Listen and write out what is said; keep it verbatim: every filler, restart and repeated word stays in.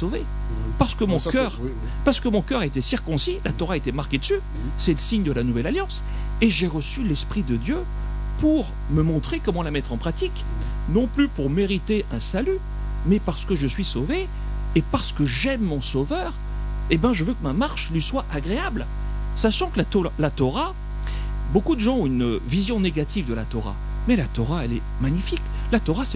sauvé. Parce que mon ça, cœur, oui, oui. parce que mon cœur a été circoncis, la Torah a été marquée dessus, c'est le signe de la nouvelle alliance. Et j'ai reçu l'Esprit de Dieu pour me montrer comment la mettre en pratique. Non plus pour mériter un salut, mais parce que je suis sauvé et parce que j'aime mon Sauveur, eh ben je veux que ma marche lui soit agréable. Sachant que la, to la Torah, beaucoup de gens ont une vision négative de la Torah, mais la Torah, elle est magnifique. La Torah, c'est